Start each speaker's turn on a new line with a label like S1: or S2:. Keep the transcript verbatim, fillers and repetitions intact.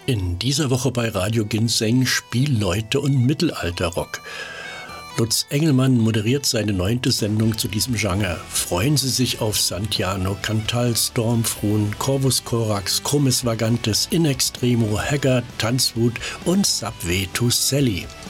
S1: In dieser Woche bei Radio Ginseng Spielleute und Mittelalterrock. Lutz Engelmann moderiert seine neunte Sendung zu diesem Genre. Freuen Sie sich auf Santiano, Cantal, Stormfrun, Corvus Corax, Chromis Vagantes, In Extremo, Haggard, Tanzwut und Subway to Sally.